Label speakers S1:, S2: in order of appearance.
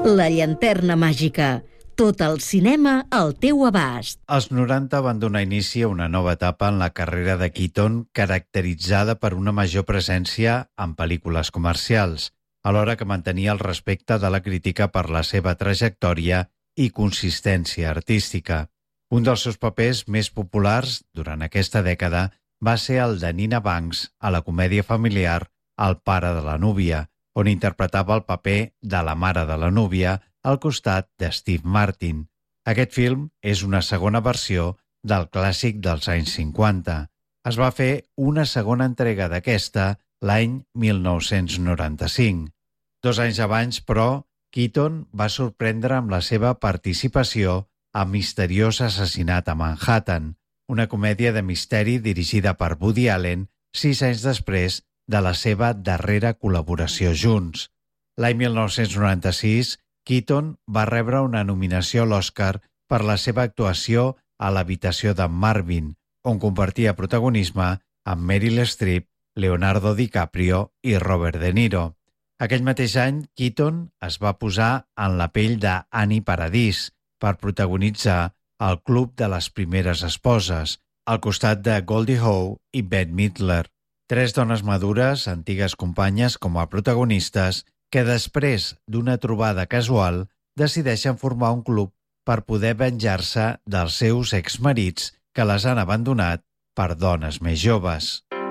S1: La llanterna màgica. Tot el cinema al teu abast.
S2: Els 90 van donar inici a una nova etapa en la carrera de Keaton caracteritzada per una major presència en pel·lícules comercials, alhora que mantenia el respecte de la crítica per la seva trajectòria i consistència artística. Un dels seus papers més populars durant aquesta dècada va ser el de Nina Banks a la comèdia familiar El pare de la núvia, on interpretava el paper de la mare de la núvia al costat de Steve Martin. Aquest film és una segona versió del clàssic dels anys 50. Es va fer una segona entrega d'aquesta l'any 1995. 2 anys abans, però, Keaton va sorprendre amb la seva participació a Misteriós assassinat a Manhattan, una comèdia de misteri dirigida per Woody Allen 6 anys després de la seva darrera col·laboració junts. L'any 1996, Keaton va rebre una nominació a l'Oscar per la seva actuació a l'habitació de Marvin, on compartia protagonisme amb Meryl Streep, Leonardo DiCaprio i Robert De Niro. Aquell mateix any, Keaton es va posar en la pell d'Annie Paradis per protagonitzar El club de les primeres esposes, al costat de Goldie Hawn i Bette Midler. 3 dones madures, antigues companyes com a protagonistes, que després d'una trobada casual decideixen formar un club per poder venjar-se dels seus exmarits que les han abandonat per dones més joves.